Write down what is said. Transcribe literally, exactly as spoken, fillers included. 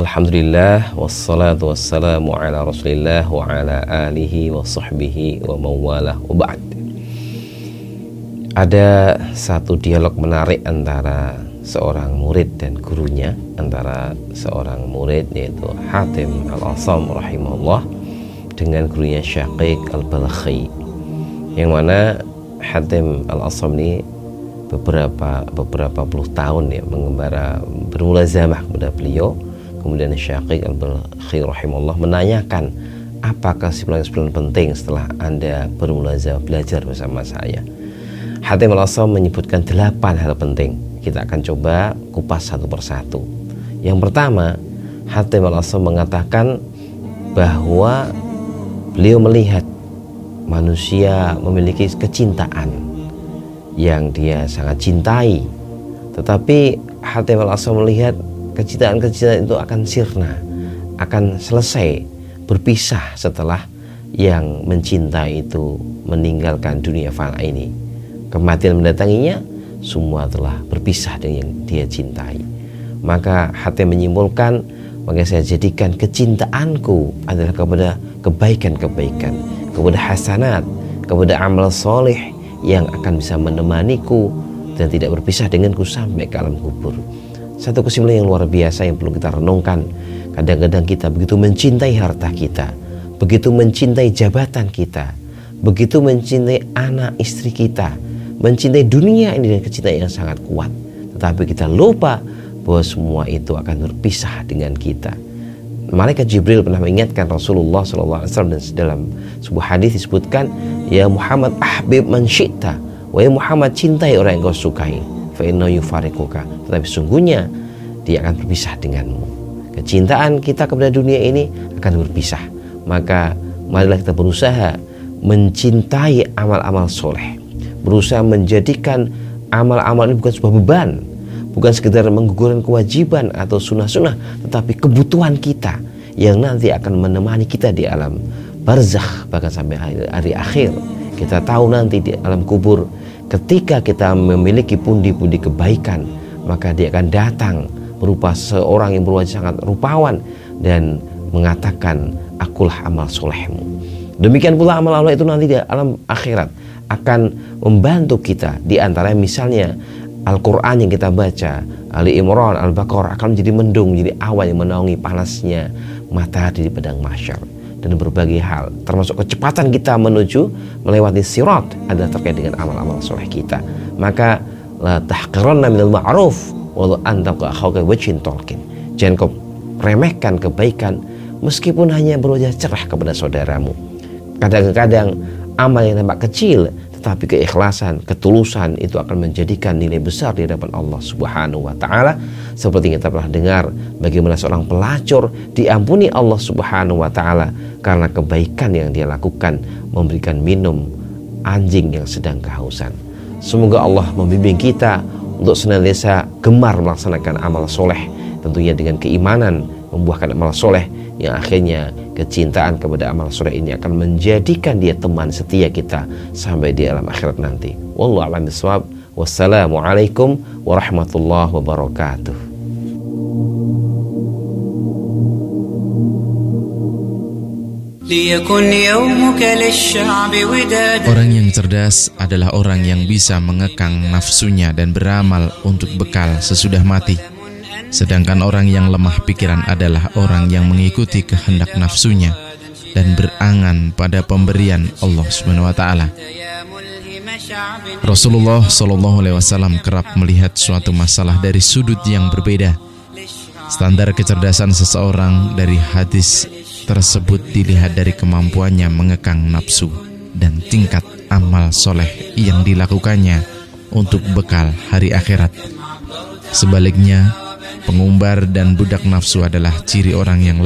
Alhamdulillah, wassalatu wassalamu ala rasulillah wa ala alihi wa sahbihi wa mawalah wa ba'd. Ada satu dialog menarik antara seorang murid dan gurunya, antara seorang murid yaitu Hatim Al-Asam rahimahullah dengan gurunya Syaqiq Al-Balakhi, yang mana Hatim Al-Asam ini beberapa beberapa puluh tahun ya mengembara bermulazamah kepada beliau. Kemudian Syaqiq Al-Balakhi rahimahullah menanyakan, apakah kesimpulan-kesimpulan penting setelah Anda bermulazamah belajar bersama saya? Hatim Al-Asam menyebutkan delapan hal penting. Kita akan coba kupas satu persatu. Yang pertama, Hatim Al-Asam mengatakan bahwa beliau melihat manusia memiliki kecintaan yang dia sangat cintai, tetapi Hatim Al-Asam melihat kecintaan-kecintaan itu akan sirna, akan selesai, berpisah setelah yang mencintai itu meninggalkan dunia fana ini. Kematian mendatanginya, semua telah berpisah dengan yang dia cintai. Maka Hatim menyimpulkan, maka saya jadikan kecintaanku adalah kepada kebaikan-kebaikan, kepada hasanat, kepada amal soleh yang akan bisa menemaniku dan tidak berpisah denganku sampai ke alam kubur. Satu kesimpulan yang luar biasa yang perlu kita renungkan. Kadang-kadang kita begitu mencintai harta kita, begitu mencintai jabatan kita, begitu mencintai anak istri kita, mencintai dunia ini dengan kecintaan yang sangat kuat, tetapi kita lupa bahwa semua itu akan berpisah dengan kita. Malaikat Jibril pernah mengingatkan Rasulullah shallallahu alaihi wasallam, dan dalam sebuah hadis disebutkan, ya Muhammad ahbib man syi'ta, wahai Muhammad cintai orang yang kau sukai, fa inna yufariquka, tetapi sungguhnya dia akan berpisah denganmu. Kecintaan kita kepada dunia ini akan berpisah. Maka marilah kita berusaha mencintai amal-amal soleh, berusaha menjadikan amal-amal ini bukan sebuah beban, bukan sekedar menggugurkan kewajiban atau sunnah-sunnah, tetapi kebutuhan kita yang nanti akan menemani kita di alam barzakh, bahkan sampai hari, hari akhir. Kita tahu nanti di alam kubur, ketika kita memiliki pundi-pundi kebaikan, maka dia akan datang berupa seorang yang berwajah sangat rupawan dan mengatakan, akulah amal solehmu. Demikian pula amal-amal itu nanti di alam akhirat akan membantu kita. Di antaranya misalnya Al-Quran yang kita baca, Ali Imran, Al-Baqarah, akan menjadi mendung, menjadi awan yang menaungi panasnya matahari di padang mahsyar. Dan berbagai hal, termasuk kecepatan kita menuju melewati sirat, adalah terkait dengan amal-amal soleh kita. Maka la tahqiranna minal ma'ruf walau anta akhaka wajhin talqin. Jangan kau remehkan kebaikan meskipun hanya berwajah cerah kepada saudaramu. Kadang-kadang amal yang nampak kecil, tetapi keikhlasan, ketulusan itu akan menjadikan nilai besar di hadapan Allah Subhanahu wa taala. Seperti kita pernah dengar bagaimana seorang pelacur diampuni Allah Subhanahu wa taala karena kebaikan yang dia lakukan, memberikan minum anjing yang sedang kehausan. Semoga Allah membimbing kita untuk senantiasa gemar melaksanakan amal soleh, tentunya dengan keimanan membuahkan amal soleh yang akhirnya kecintaan kepada amal soleh ini akan menjadikan dia teman setia kita sampai di alam akhirat nanti. Wallahu a'lam bishawab. Wassalamualaikum warahmatullahi wabarakatuh. Orang yang cerdas adalah orang yang bisa mengekang nafsunya dan beramal untuk bekal sesudah mati. Sedangkan orang yang lemah pikiran adalah orang yang mengikuti kehendak nafsunya dan berangan pada pemberian Allah Subhanahu wa taala. Rasulullah shallallahu alaihi wasallam kerap melihat suatu masalah dari sudut yang berbeda. Standar kecerdasan seseorang dari hadis tersebut dilihat dari kemampuannya mengekang nafsu dan tingkat amal soleh yang dilakukannya untuk bekal hari akhirat. Sebaliknya, pengumbar dan budak nafsu adalah ciri orang yang